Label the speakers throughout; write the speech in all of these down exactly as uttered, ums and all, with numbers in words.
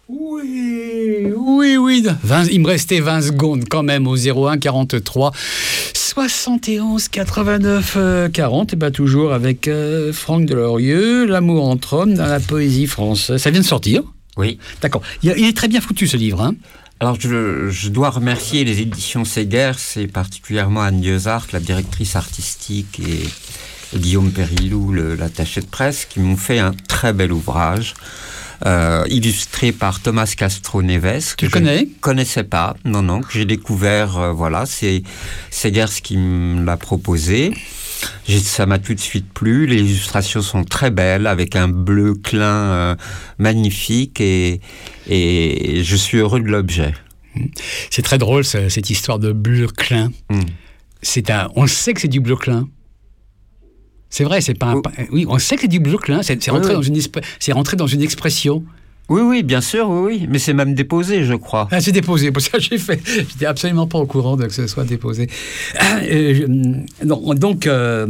Speaker 1: Oui, oui, oui. vingt, il me restait vingt secondes quand même au zéro un quarante-trois soixante et onze quatre-vingt-neuf quarante. Et bien toujours avec euh, Franck Delorieux, L'amour entre hommes dans la poésie française. Ça vient de sortir?
Speaker 2: Oui.
Speaker 1: D'accord. Il, il est très bien foutu ce livre, hein.
Speaker 2: Alors, je, je dois remercier les éditions Segers et particulièrement Anne Diezart, la directrice artistique, et, et Guillaume Périlou, le, l'attaché de presse, qui m'ont fait un très bel ouvrage, euh, illustré par Thomas Castro-Neves.
Speaker 1: Tu le connais ?
Speaker 2: Je ne connaissais pas, non, non, que j'ai découvert, euh, voilà, c'est Segers qui me l'a proposé. J'ai, ça m'a tout de suite plu. Les illustrations sont très belles, avec un bleu clin euh, magnifique, et, et je suis heureux de l'objet.
Speaker 1: C'est très drôle, cette histoire de bleu clin. Mm. C'est un, on sait que c'est du bleu clin. C'est vrai, c'est pas un, oh. Oui, on sait que c'est du bleu clin. C'est, c'est, rentré oui, oui. Dans une, c'est rentré dans une expression.
Speaker 2: Oui, oui, bien sûr, oui, oui. Mais c'est même déposé, je crois.
Speaker 1: Ah, c'est déposé, pour ça j'ai fait. J'étais absolument pas au courant de que ce soit déposé. Euh, je, non, donc, euh,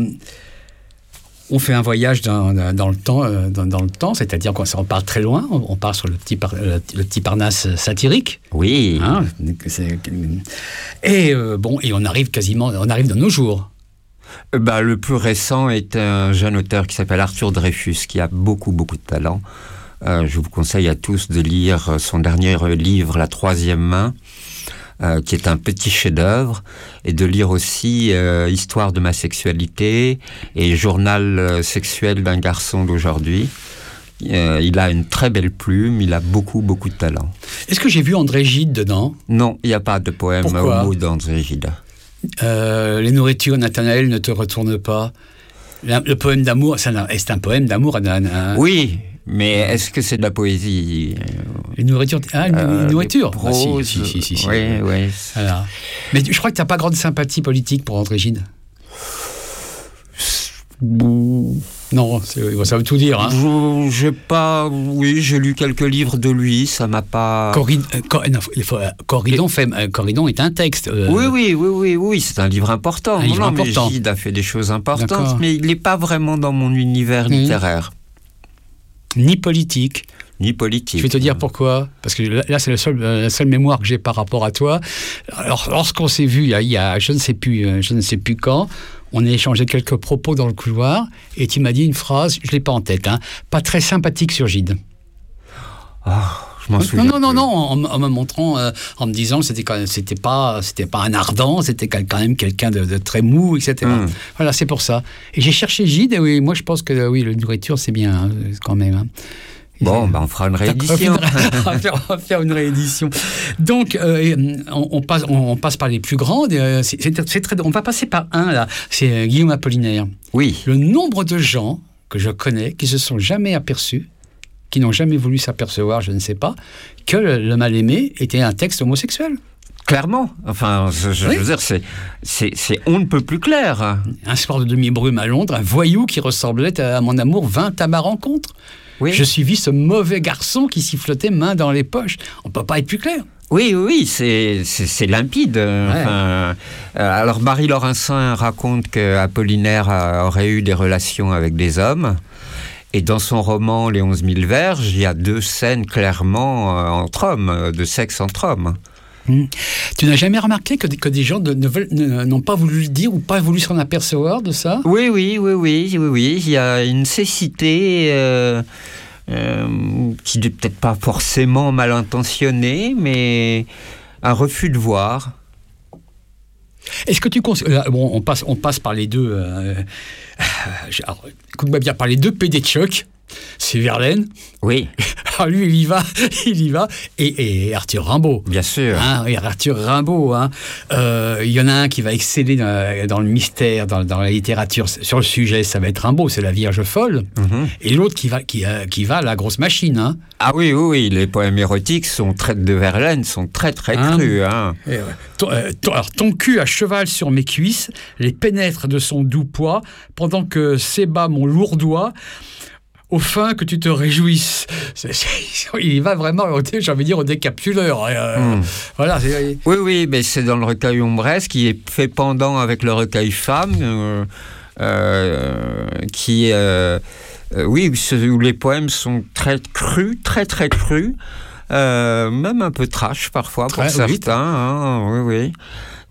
Speaker 1: on fait un voyage dans, dans le temps, dans, dans le temps, c'est-à-dire qu'on on part très loin. On, on part sur le petit, par, le, le petit Parnasse satirique.
Speaker 2: Oui.
Speaker 1: Hein, c'est, et euh, bon, et on arrive quasiment, on arrive dans nos jours.
Speaker 2: Bah, le plus récent est un jeune auteur qui s'appelle Arthur Dreyfus, qui a beaucoup, beaucoup de talent. Euh, je vous conseille à tous de lire son dernier livre, La troisième main, euh, qui est un petit chef-d'œuvre, et de lire aussi euh, Histoire de ma sexualité et Journal sexuel d'un garçon d'aujourd'hui. Euh, il a une très belle plume, il a beaucoup, beaucoup de talent.
Speaker 1: Est-ce que j'ai vu André Gide dedans ?
Speaker 2: Non, il n'y a pas de poème
Speaker 1: Pourquoi ?
Speaker 2: au mot d'André Gide.
Speaker 1: Euh, les nourritures, Nathanaël, ne te retournent pas. Le, le poème d'amour, c'est un, c'est un poème d'amour. Un, un...
Speaker 2: Oui. Mais est-ce que c'est de la poésie ?
Speaker 1: Une nourriture. Ah, une,
Speaker 2: euh,
Speaker 1: une nourriture
Speaker 2: proses,
Speaker 1: ah, si, si, si, si, si.
Speaker 2: Oui, oui.
Speaker 1: Voilà. Mais je crois que tu n'as pas grande sympathie politique pour André Gide. Non, c'est, ça veut tout dire. Hein.
Speaker 2: Je, j'ai pas. Oui, j'ai lu quelques livres de lui, ça m'a pas.
Speaker 1: Corrid, cor, non, il faut, Corridon, Et... fait, Corridon est un texte. Euh...
Speaker 2: Oui, oui, oui, oui, oui, c'est un livre important.
Speaker 1: Un livre
Speaker 2: non,
Speaker 1: important.
Speaker 2: Mais Gide a fait des choses importantes,
Speaker 1: D'accord.
Speaker 2: Mais il n'est pas vraiment dans mon univers mmh. littéraire.
Speaker 1: Ni politique.
Speaker 2: Ni politique.
Speaker 1: Je vais te dire pourquoi. Parce que là, c'est la seule, la seule mémoire que j'ai par rapport à toi. Alors, lorsqu'on s'est vu, il y a, il y a je ne sais plus, je ne sais plus quand, on a échangé quelques propos dans le couloir, et tu m'as dit une phrase, je ne l'ai pas en tête, hein, pas très sympathique sur Gide.
Speaker 2: Oh, je m'en souviens.
Speaker 1: Non, non, non, non, en, en me montrant, euh, en me disant que c'était, quand même, c'était, pas, c'était pas un ardent, c'était quand même quelqu'un de, de très mou, et cetera. Mm. Voilà, c'est pour ça. Et j'ai cherché Gide, et oui, moi je pense que oui, la nourriture, c'est bien, hein, quand même. Hein.
Speaker 2: Bon, ben on fera une réédition.
Speaker 1: on, va faire, on va faire une réédition. Donc, euh, on, on, passe, on, on passe par les plus grandes. Euh, c'est, c'est, c'est très, on va passer par un, là. C'est euh, Guillaume Apollinaire.
Speaker 2: Oui.
Speaker 1: Le nombre de gens que je connais qui se sont jamais aperçus, qui n'ont jamais voulu s'apercevoir, je ne sais pas, que Le, le Mal-Aimé était un texte homosexuel.
Speaker 2: Clairement. Enfin, je, je, oui. je veux dire, c'est, c'est, c'est on ne peut plus clair.
Speaker 1: Un soir de demi-brume à Londres, un voyou qui ressemblait à, à mon amour vint à ma rencontre. Oui. Je suivis ce mauvais garçon qui sifflotait main dans les poches. On ne peut pas être plus clair.
Speaker 2: Oui, oui, c'est, c'est, c'est limpide. Ouais. Enfin, euh, alors, Marie Laurencin raconte qu'Apollinaire aurait eu des relations avec des hommes. Et dans son roman Les onze mille verges, il y a deux scènes clairement euh, entre hommes, de sexe entre hommes.
Speaker 1: Mmh. Tu n'as jamais remarqué que, que des gens ne, ne veulent, ne, n'ont pas voulu le dire ou pas voulu s'en apercevoir de ça ?
Speaker 2: Oui, oui, oui, oui, oui, oui. Il y a une cécité euh, euh, qui n'est peut-être pas forcément mal intentionnée, mais un refus de voir.
Speaker 1: Est-ce que tu considères... Bon, on passe, on passe par les deux... Euh, alors, écoute-moi bien, par les deux P D de choc. C'est Verlaine.
Speaker 2: Oui.
Speaker 1: Alors lui, il y va, il y va. Et, et Arthur Rimbaud.
Speaker 2: Bien sûr.
Speaker 1: Hein, et Arthur Rimbaud. Hein. Euh, il y en a un qui va exceller dans, dans le mystère, dans, dans la littérature. Sur le sujet, ça va être Rimbaud, c'est La Vierge folle. Mm-hmm. Et l'autre qui va, qui, euh, qui va à La grosse machine. Hein.
Speaker 2: Ah oui, oui, oui. Les poèmes érotiques sont très, de Verlaine sont très, très hein. crus. Hein.
Speaker 1: Et, ouais. ton, euh, ton, alors, ton cul à cheval sur mes cuisses, les pénètre de son doux poids, pendant que s'ébat mon lourd doigt, au fin que tu te réjouisses. C'est, c'est, il va vraiment, j'ai envie de dire, au décapsuleur. Euh, mmh. Voilà. C'est...
Speaker 2: Oui, oui, mais c'est dans le recueil Ombresse, qui est fait pendant avec le recueil Femmes, euh, euh, qui, euh, euh, oui, où les poèmes sont très crus, très très crus. euh, même un peu trash parfois pour
Speaker 1: Très,
Speaker 2: certains.
Speaker 1: oui,
Speaker 2: Hein, oui, oui.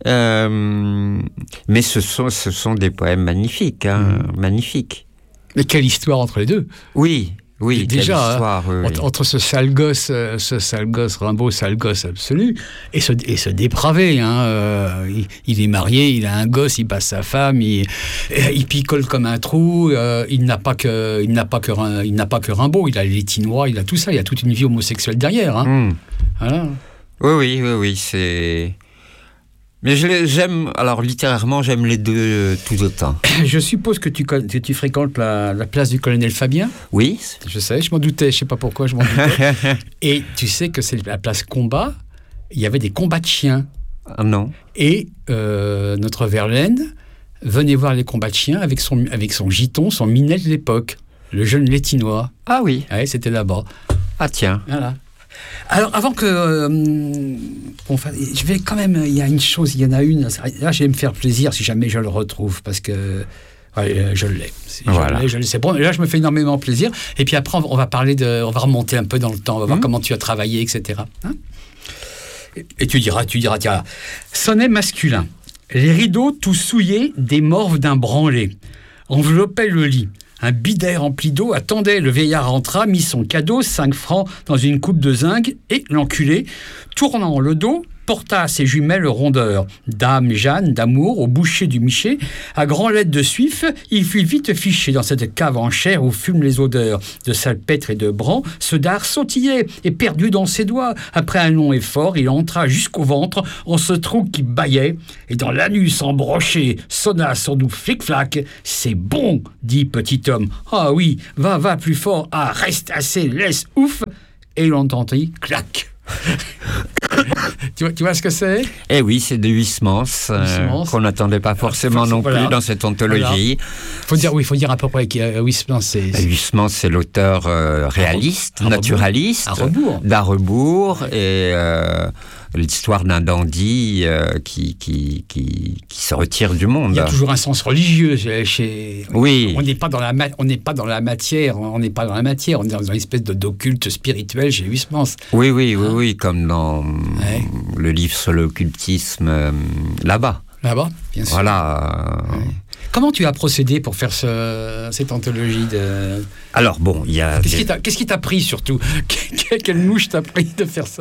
Speaker 2: Euh, mais ce sont, ce sont des poèmes magnifiques, hein, mmh. magnifiques.
Speaker 1: Mais quelle histoire entre les deux.
Speaker 2: Oui, oui,
Speaker 1: déjà,
Speaker 2: quelle histoire.
Speaker 1: Hein,
Speaker 2: oui,
Speaker 1: entre, entre ce sale gosse, euh, ce sale gosse, Rimbaud, sale gosse absolu, et ce, et ce dépravé. Hein, euh, il, il est marié, il a un gosse, il passe sa femme, il, il picole comme un trou. Euh, il n'a pas que, il n'a pas que, il n'a pas que Rimbaud. Il a les Tinois, il a tout ça. Il a toute une vie homosexuelle derrière. Hein.
Speaker 2: Mmh.
Speaker 1: Voilà.
Speaker 2: Oui, oui, oui, oui, c'est. Mais je, j'aime, alors littérairement, j'aime les deux euh, tout autant.
Speaker 1: Je suppose que tu, que tu fréquentes la, la place du colonel Fabien.
Speaker 2: Oui.
Speaker 1: Je sais, je m'en doutais, je sais pas pourquoi je m'en doutais. Et tu sais que c'est la place combat, il y avait des combats de chiens.
Speaker 2: Ah non.
Speaker 1: Et euh, notre Verlaine venait voir les combats de chiens avec son, avec son giton, son minet de l'époque, le jeune Létinois.
Speaker 2: Ah oui.
Speaker 1: Ouais, c'était là-bas.
Speaker 2: Ah tiens.
Speaker 1: Voilà. Alors, avant que... Euh, on fasse, je vais quand même... Il y a une chose, il y en a une... Là, je vais me faire plaisir si jamais je le retrouve, parce que... Ouais, je l'ai. Si
Speaker 2: voilà.
Speaker 1: Je l'ai, je l'ai, c'est bon. Là, je me fais énormément plaisir. Et puis après, on va parler de... On va remonter un peu dans le temps. On va voir mmh. comment tu as travaillé, et cetera. Hein et, et tu diras, tu diras, tiens, sonnet masculin. Les rideaux tout souillés des morves d'un branlé enveloppaient le lit. Un bidet rempli d'eau attendait. Le vieillard entra, mit son cadeau, cinq francs, dans une coupe de zinc, et l'enculé, tournant le dos, porta à ses jumelles rondeur. Dame Jeanne d'amour, au boucher du Miché, à grand lettre de suif, il fut vite fiché dans cette cave en chair où fument les odeurs de salpêtre et de bran. Ce dard sautillait et perdu dans ses doigts. Après un long effort, il entra jusqu'au ventre en ce trou qui bâillait, et dans l'anus embroché sonna son doux flic-flac. C'est bon, dit petit homme. Ah oui, va, va plus fort. Ah, reste assez, laisse, ouf. Et il entendit clac. tu, vois, tu vois ce que c'est ?
Speaker 2: Eh oui, c'est de Huysmans, euh, qu'on n'attendait pas forcément non voilà. plus dans cette anthologie.
Speaker 1: Voilà. Faut dire, oui, il faut dire à peu près que Huysmans, c'est... c'est...
Speaker 2: Huysmans, c'est l'auteur euh, réaliste, à naturaliste,
Speaker 1: à rebours.
Speaker 2: d'à rebours, et euh, l'histoire d'un dandy euh, qui, qui, qui, qui se retire du monde.
Speaker 1: Il y a toujours un sens religieux chez... chez...
Speaker 2: Oui.
Speaker 1: On n'est pas dans la ma... on n'est pas dans la matière, on n'est pas dans la matière, on est dans une espèce de d'occulte spirituel chez Huysmans.
Speaker 2: Oui, oui, oui, oui, comme dans
Speaker 1: ouais.
Speaker 2: le livre sur l'occultisme euh, là-bas.
Speaker 1: Là-bas, bien sûr.
Speaker 2: Voilà.
Speaker 1: Ouais. Comment tu as procédé pour faire ce, cette anthologie de...
Speaker 2: Alors bon, il y a...
Speaker 1: Qu'est-ce qui t'a, qu'est-ce qui t'a pris surtout ? Quelle mouche t'a pris de faire ça ?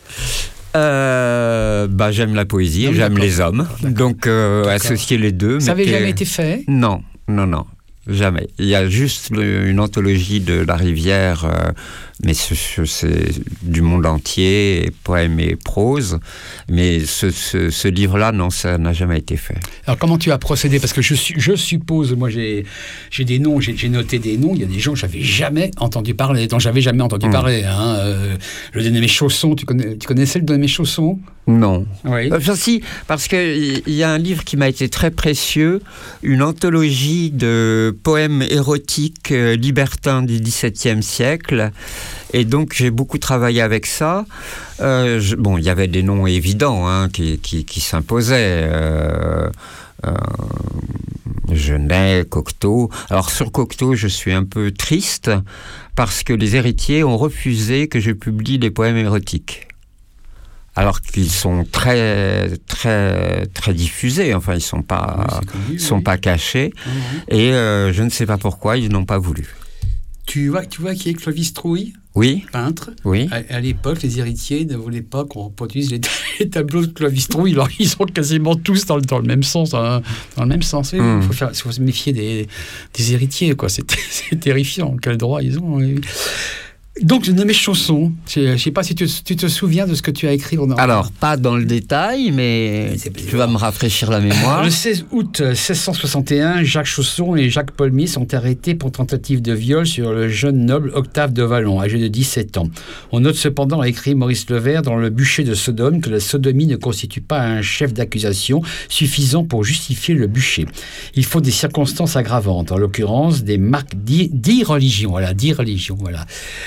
Speaker 2: Euh, bah, j'aime la poésie, non, j'aime d'accord. les hommes, d'accord. donc euh, d'accord. associer les deux.
Speaker 1: Ça n'avait jamais été fait ?
Speaker 2: Non, non, non, jamais. Il y a juste le, une anthologie de La Rivière, euh, mais ce, ce, c'est du monde entier, et poèmes et prose. Mais ce, ce, ce livre-là, non, ça n'a jamais été fait.
Speaker 1: Alors comment tu as procédé ? Parce que je, je suppose, moi j'ai, j'ai des noms, j'ai, j'ai noté des noms, il y a des gens que j'avais jamais entendu parler, dont j'avais jamais entendu mmh. parler. Hein. Euh, le Dénommé Chausson, tu, connais, tu connaissais le Dénommé Chausson ?
Speaker 2: Non.
Speaker 1: Oui.
Speaker 2: Enfin, si, parce qu'il y a un livre qui m'a été très précieux, une anthologie de poèmes érotiques euh, libertins du dix-septième siècle. Et donc, j'ai beaucoup travaillé avec ça. Euh, je, bon, il y avait des noms évidents hein, qui, qui, qui s'imposaient. Euh, euh, Genet, Cocteau. Alors, sur Cocteau, je suis un peu triste parce que les héritiers ont refusé que je publie des poèmes érotiques. Alors qu'ils sont très, très, très diffusés. Enfin, ils ne sont pas, oui, connu, sont oui. pas cachés. Mmh. Et euh, je ne sais pas pourquoi ils n'ont pas voulu.
Speaker 1: Tu vois, tu vois qui est Clovis Trouille ?
Speaker 2: Oui.
Speaker 1: Peintre.
Speaker 2: Oui.
Speaker 1: À, à l'époque, les héritiers ne voulaient pas qu'on reproduise les, les tableaux de Clovis Trouille. Alors, ils sont quasiment tous dans le, dans le même sens. Hein, dans le même sens. Il mmh. faut, faire, faut se méfier des, des héritiers, quoi. C'est, c'est terrifiant. Quel droit ils ont. Oui. Donc, le Dénommé Chausson, je ne sais pas si tu, tu te souviens de ce que tu as écrit. Dans...
Speaker 2: Alors, pas dans le détail, mais tu vas me rafraîchir la mémoire.
Speaker 1: Le seize août seize cent soixante et un, Jacques Chausson et Jacques Paulmy sont arrêtés pour tentative de viol sur le jeune noble Octave de Vallon, âgé de dix-sept ans. On note cependant, a écrit Maurice Levert dans Le bûcher de Sodome, que la sodomie ne constitue pas un chef d'accusation suffisant pour justifier le bûcher. Il faut des circonstances aggravantes, en l'occurrence des marques d'irreligion. Voilà, d'irreligion, voilà.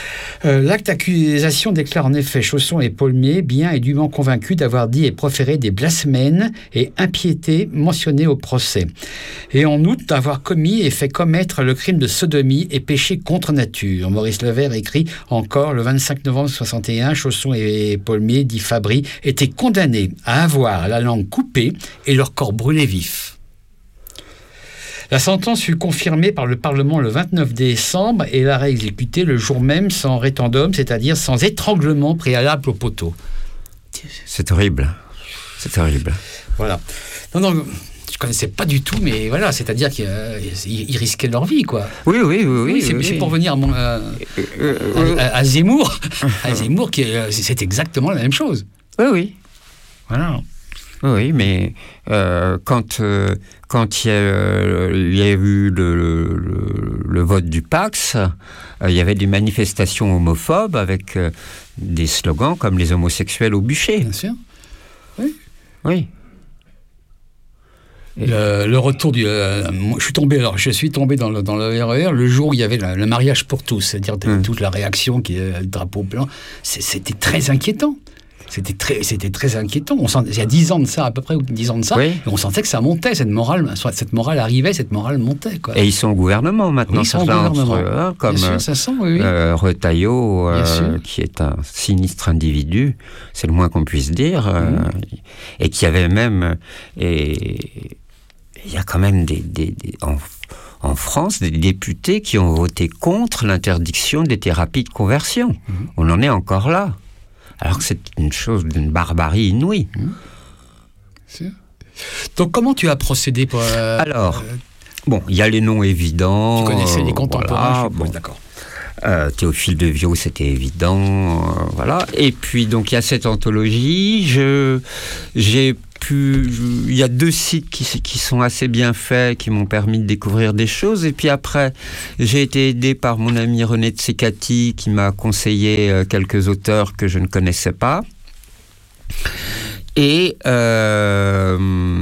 Speaker 1: Euh, l'acte d'accusation déclare en effet Chausson et Paulmier bien et dûment convaincus d'avoir dit et proféré des blasphèmes et impiétés mentionnés au procès. Et en outre, d'avoir commis et fait commettre le crime de sodomie et péché contre nature. Maurice Levert écrit encore le vingt-cinq novembre soixante et un, Chausson et Paulmier, dit Fabry, étaient condamnés à avoir la langue coupée et leur corps brûlé vif. La sentence fut confirmée par le Parlement le vingt-neuf décembre et l'arrêt exécuté le jour même sans rétendum, c'est-à-dire sans étranglement préalable au poteau.
Speaker 2: C'est horrible. C'est horrible.
Speaker 1: Voilà. Non, non, je ne connaissais pas du tout, mais voilà, c'est-à-dire qu'ils euh, ils risquaient leur vie, quoi.
Speaker 2: Oui, oui, oui. oui,
Speaker 1: oui c'est,
Speaker 2: oui.
Speaker 1: c'est pour venir à, mon, euh, euh, à, à Zemmour. À Zemmour, qui est, c'est exactement la même chose.
Speaker 2: Oui, oui.
Speaker 1: Voilà.
Speaker 2: Oui, mais euh, quand euh, quand il y, a, il y a eu le, le, le vote du Pax, euh, il y avait des manifestations homophobes avec euh, des slogans comme les homosexuels au bûcher.
Speaker 1: Bien sûr. Oui.
Speaker 2: Oui.
Speaker 1: Le, le retour du, euh, je suis tombé, alors je suis tombé dans le, dans le R E R le jour où il y avait la, le mariage pour tous, c'est-à-dire mmh. toute la réaction qui est le drapeau blanc. C'est, c'était très inquiétant. C'était très, c'était très inquiétant. On sent, il y a dix ans de ça, à peu près, ou dix ans de ça,
Speaker 2: oui.
Speaker 1: on sentait que ça montait, cette morale, soit cette morale arrivait, cette morale montait, quoi.
Speaker 2: Et ils sont au gouvernement maintenant,
Speaker 1: oui,
Speaker 2: certains d'entre eux, hein, comme
Speaker 1: sûr, ça sent, oui, oui.
Speaker 2: euh, Retailleau, euh, qui est un sinistre individu, c'est le moins qu'on puisse dire, euh, mmh. et qui avait même, et il y a quand même des, des, des en, en France des députés qui ont voté contre l'interdiction des thérapies de conversion. Mmh. On en est encore là. Alors que c'est une chose d'une barbarie inouïe.
Speaker 1: Mmh. Donc, comment tu as procédé pour... Euh,
Speaker 2: Alors,
Speaker 1: euh,
Speaker 2: bon, il y a les noms évidents.
Speaker 1: Tu connaissais les contemporains,
Speaker 2: voilà,
Speaker 1: je
Speaker 2: bon.
Speaker 1: D'accord.
Speaker 2: Euh, Théophile de Viau, c'était évident. Euh, voilà. Et puis, donc, il y a cette anthologie. Je, j'ai pu... Il y a deux sites qui, qui sont assez bien faits, qui m'ont permis de découvrir des choses. Et puis après, j'ai été aidé par mon ami René Tsekati, qui m'a conseillé euh, quelques auteurs que je ne connaissais pas. Et... Euh,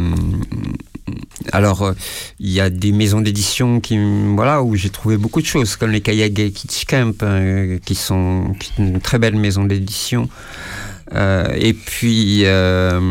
Speaker 2: alors, il euh, y a des maisons d'édition qui, voilà, où j'ai trouvé beaucoup de choses, comme les Kayage Kitschkamp, euh, qui sont qui est une très belle maison d'édition. Euh, et puis, euh,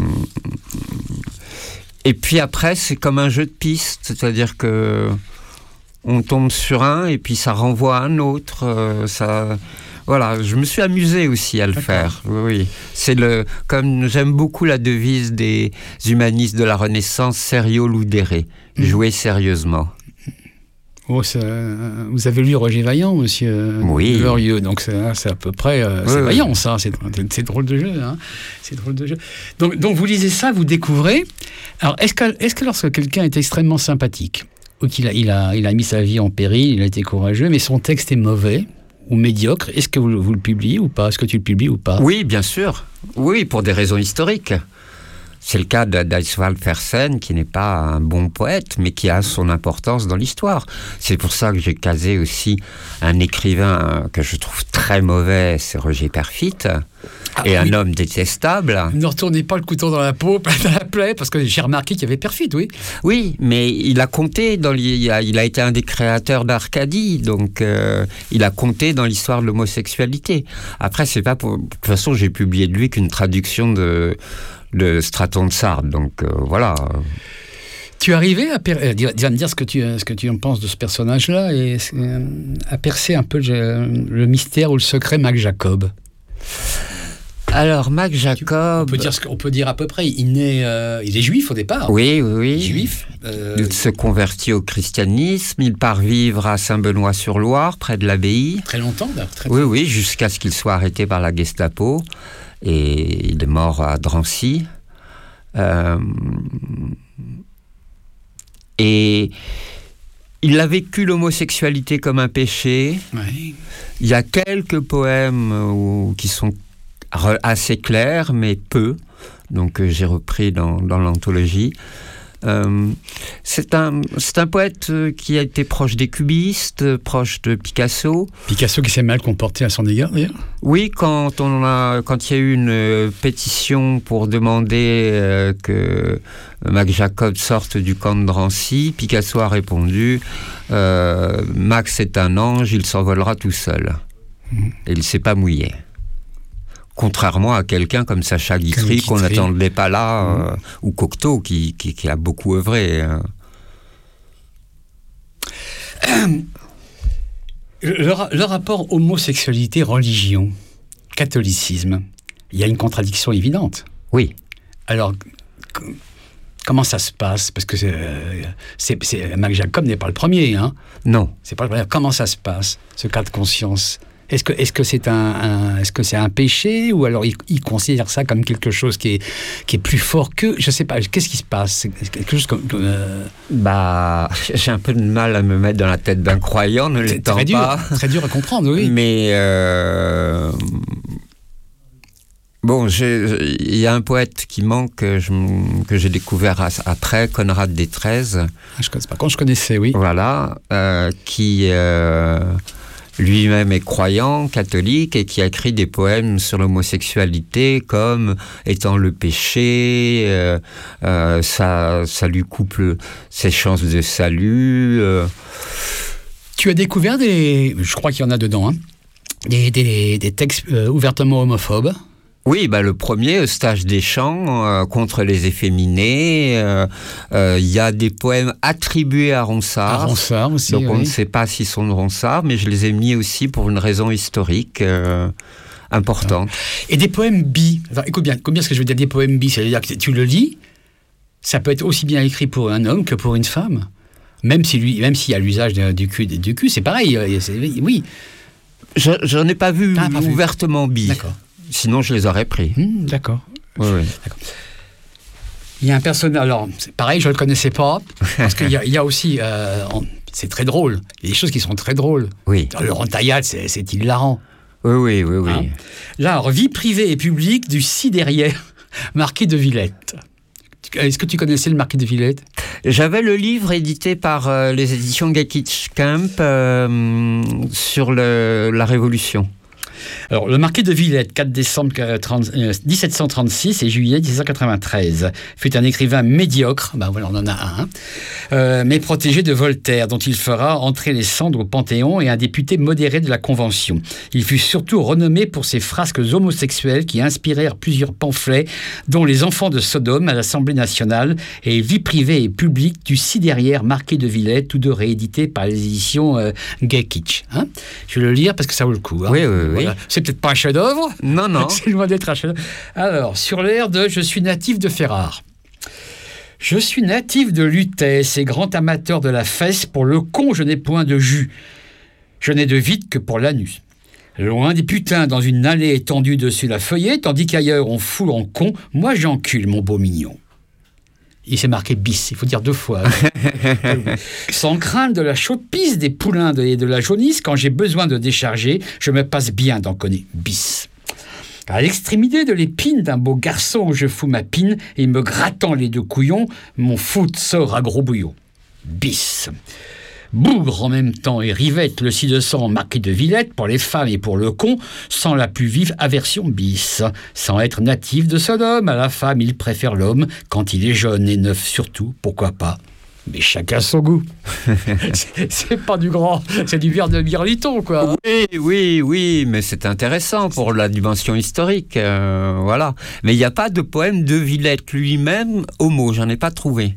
Speaker 2: et puis après, c'est comme un jeu de pistes, c'est-à-dire que on tombe sur un et puis ça renvoie à un autre. Euh, ça, voilà, je me suis amusé aussi à le D'accord. faire. Oui, oui. C'est le, comme j'aime beaucoup la devise des humanistes de la Renaissance, serio ludere, mmh. jouer sérieusement.
Speaker 1: Oh, ça, vous avez lu Roger Vaillant, monsieur
Speaker 2: oui.
Speaker 1: Glorieux, donc c'est, c'est à peu près euh, oui, c'est oui. Vaillant, ça, c'est, c'est drôle de jeu, hein. C'est drôle de jeu. Donc, donc vous lisez ça, vous découvrez. Alors, est-ce que, est-ce que lorsque quelqu'un est extrêmement sympathique, ou qu'il a, il a, il a mis sa vie en péril, il a été courageux, mais son texte est mauvais ou médiocre, est-ce que vous, vous le publiez ou pas ? Est-ce que tu le publies ou pas ?
Speaker 2: Oui, bien sûr. Oui, pour des raisons historiques. C'est le cas d'Eiswald Fersen, qui n'est pas un bon poète, mais qui a son importance dans l'histoire. C'est pour ça que j'ai casé aussi un écrivain que je trouve très mauvais, c'est Roger Perfit, ah, et oui. un homme détestable.
Speaker 1: Ne retournez pas le couteau dans la peau, dans la plaie, parce que j'ai remarqué qu'il y avait Perfit, oui.
Speaker 2: Oui, mais il a compté, dans il a, il a été un des créateurs d'Arcadie, donc euh, il a compté dans l'histoire de l'homosexualité. Après, c'est pas pour... De toute façon, j'ai publié de lui qu'une traduction de... de Straton de Sardes, donc euh, voilà.
Speaker 1: Tu es arrivé à, per... euh, à me dire ce que, tu, ce que tu en penses de ce personnage-là et euh, à percer un peu le, le mystère ou le secret Mac Jacob.
Speaker 2: Alors, Mac Jacob...
Speaker 1: On peut dire, ce qu'on peut dire à peu près, il est, euh, il est juif au départ.
Speaker 2: Oui, oui, oui.
Speaker 1: Juif. Euh...
Speaker 2: Il se convertit au christianisme, il part vivre à Saint-Benoît-sur-Loire, près de l'abbaye.
Speaker 1: Très longtemps, là. Très
Speaker 2: oui, oui, jusqu'à ce qu'il soit arrêté par la Gestapo. Et il est mort à Drancy. Euh, et il a vécu l'homosexualité comme un péché.
Speaker 1: Oui.
Speaker 2: Il y a quelques poèmes où, qui sont assez clairs, mais peu. Donc euh, j'ai repris dans, dans l'anthologie. Euh, c'est un, c'est un poète qui a été proche des cubistes, proche de Picasso.
Speaker 1: Picasso qui s'est mal comporté à son égard, d'ailleurs.
Speaker 2: Oui, quand on a, quand il y a eu une pétition pour demander euh, que Mac Jacob sorte du camp de Drancy, Picasso a répondu euh, « Max est un ange, il s'envolera tout seul ». Mmh. Et il ne s'est pas mouillé. Contrairement à quelqu'un comme Sacha Guitry, qu'on n'attendait pas là, mmh. euh, ou Cocteau, qui, qui, qui a beaucoup œuvré. Euh.
Speaker 1: Le, le rapport homosexualité-religion, catholicisme, il y a une contradiction évidente.
Speaker 2: Oui.
Speaker 1: Alors, c- comment ça se passe ? Parce que c'est, c'est, c'est, Mac Jacob n'est pas le premier, hein ?
Speaker 2: Non.
Speaker 1: C'est pas le premier. Comment ça se passe, ce cas de conscience ? Est-ce que, est-ce que c'est un, un, est-ce que c'est un péché, ou alors il, il considère ça comme quelque chose qui est, qui est plus fort que... Je sais pas, qu'est-ce qui se passe ? C'est quelque chose comme... Euh...
Speaker 2: Bah, j'ai un peu de mal à me mettre dans la tête d'un croyant, ne l'étant
Speaker 1: très dur,
Speaker 2: pas.
Speaker 1: Très dur à comprendre, oui.
Speaker 2: Mais... Euh... Bon, il y a un poète qui manque, que, je, que j'ai découvert après, Conrad Détrez.
Speaker 1: Ah, je connais pas. Quand je connaissais, oui.
Speaker 2: Voilà, euh, qui... Euh... lui-même est croyant, catholique, et qui a écrit des poèmes sur l'homosexualité comme étant le péché, euh, euh, ça, ça lui coupe le, ses chances de salut. Euh.
Speaker 1: Tu as découvert des... Je crois qu'il y en a dedans, hein, des, des, des textes euh, ouvertement homophobes.
Speaker 2: Oui, bah, le premier, Eustache Deschamps, euh, contre les efféminés. Il euh, euh, y a des poèmes attribués à Ronsard.
Speaker 1: À Ronsard aussi,
Speaker 2: donc
Speaker 1: oui.
Speaker 2: On ne sait pas s'ils sont de Ronsard, mais je les ai mis aussi pour une raison historique euh, importante.
Speaker 1: Et des poèmes bi. Enfin, écoute bien, écoute bien ce que je veux dire, des poèmes bi. C'est-à-dire que tu le lis, ça peut être aussi bien écrit pour un homme que pour une femme. Même si lui, même s'il y a l'usage du cul, du cul, c'est pareil. C'est, oui.
Speaker 2: Je, j'en ai pas vu
Speaker 1: ah, pas
Speaker 2: ouvertement bi.
Speaker 1: D'accord.
Speaker 2: Sinon, je les aurais pris.
Speaker 1: Mmh, d'accord.
Speaker 2: Oui, oui.
Speaker 1: D'accord. Il y a un personnage... Alors, c'est pareil, je ne le connaissais pas, parce qu'il y a, il y a aussi... Euh, on, c'est très drôle. Il y a des choses qui sont très drôles.
Speaker 2: Oui.
Speaker 1: Laurent Taillade, c'est, c'est hilarant.
Speaker 2: Oui, oui, oui. oui.
Speaker 1: Hein ? Là, alors, vie privée et publique du ci-derrière, Marquis de Villette. Est-ce que tu connaissais le Marquis de Villette ?
Speaker 2: J'avais le livre édité par euh, les éditions Gekic Camp euh, sur le, la Révolution.
Speaker 1: Alors, le Marquis de Villette, quatre décembre dix-sept cent trente-six et juillet dix-sept cent quatre-vingt-treize, fut un écrivain médiocre, ben voilà, on en a un, euh, mais protégé de Voltaire, dont il fera entrer les cendres au Panthéon, et un député modéré de la Convention. Il fut surtout renommé pour ses frasques homosexuelles qui inspirèrent plusieurs pamphlets, dont Les Enfants de Sodome à l'Assemblée nationale et Vie privée et publique du ci-derrière Marquis de Villette, tous deux réédités par les éditions euh, Gekic. Hein, je vais le lire parce que ça vaut le coup. Hein.
Speaker 2: Oui, oui, oui.
Speaker 1: Voilà. C'est peut-être pas un chef-d'œuvre.
Speaker 2: Non, non.
Speaker 1: C'est loin d'être un chef-d'œuvre. Alors, sur l'air de « Je suis natif de Ferrare ». Je suis natif de Lutèce et grand amateur de la fesse. Pour le con, je n'ai point de jus. Je n'ai de vide que pour l'anus. Loin des putains dans une allée étendue dessus la feuillée, tandis qu'ailleurs on foule en con, moi j'encule mon beau mignon. Il s'est marqué bis, il faut dire deux fois. Sans craindre de la chaude pisse, des poulains et de la jaunisse, quand j'ai besoin de décharger, je me passe bien d'en connaître bis. À l'extrémité de l'épine d'un beau garçon où je fous ma pine, et me grattant les deux couillons, mon foot sort à gros bouillon. Bis. Bougre en même temps et rivette le ci-dessous Marquis de Villette pour les femmes et pour le con, sans la plus vive aversion bis. Sans être natif de Sodome, à la femme il préfère l'homme, quand il est jeune et neuf surtout, pourquoi pas. Mais chacun son goût. c'est, c'est pas du grand, c'est du verre de Mirliton, quoi.
Speaker 2: Oui, oui, oui, mais c'est intéressant pour la dimension historique, euh, voilà. Mais il n'y a pas de poème de Villette lui-même homo, j'en ai pas trouvé.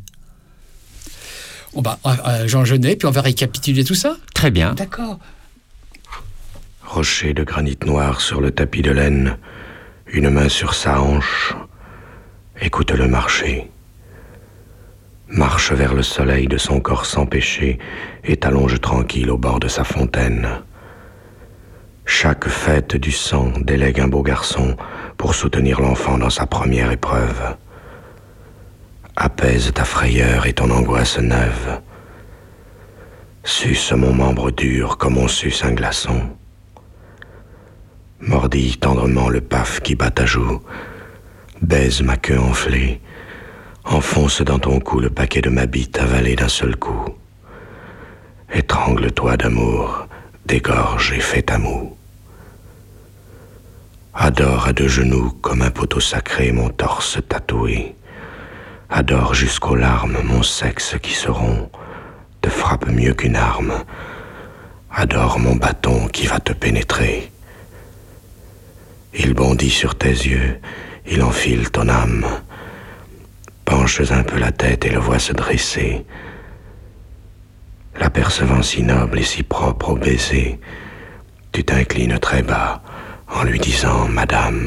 Speaker 1: Oh bah, euh, Jean Genet, puis on va récapituler tout ça.
Speaker 2: Très bien.
Speaker 1: D'accord.
Speaker 3: Rocher de granit noir sur le tapis de laine, une main sur sa hanche, écoute-le marcher. Marche vers le soleil de son corps sans péché et t'allonge tranquille au bord de sa fontaine. Chaque fête du sang délègue un beau garçon pour soutenir l'enfant dans sa première épreuve. Apaise ta frayeur et ton angoisse neuve. Suce mon membre dur comme on suce un glaçon. Mordille tendrement le paf qui bat ta joue. Baise ma queue enflée. Enfonce dans ton cou le paquet de ma bite avalé d'un seul coup. Étrangle-toi d'amour, dégorge et fais ta moue. Adore à deux genoux comme un poteau sacré mon torse tatoué. Adore jusqu'aux larmes mon sexe qui se rompt, te frappe mieux qu'une arme. Adore mon bâton qui va te pénétrer. bondit sur tes yeux, il enfile ton âme. Penches un peu la tête et le vois se dresser, l'apercevant si noble et si propre au baiser, tu t'inclines très bas en lui disant « Madame ».